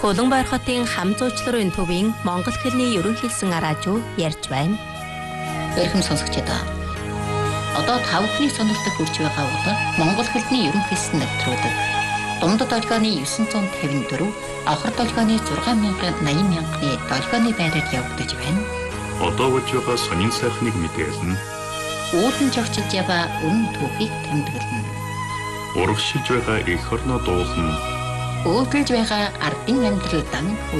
Улаанбаатар хотын хам зуучларын төвийн монгол хэлний ерөнхийлсэн араажуу ярьж байна. Эрхэм сонсогчдоо. Одоо тавхны сонирхолтой хүрч байгаа бол монгол хэлний ерөнхийлсэн нэвтрүүлэг. Дундад долгионы 954, авхар долгионы 6,80,000-ны долгионы байраар явагдаж байна. Одоо болж байгаа сонин сайхныг мэдээлнэ. Үүлэн жогчж яваа үнэн түүхийг тэмдэглэнэ. Урагшилж байгаа эх орноо дуулна. Өөдөлж байгаа ардын амьдрал дан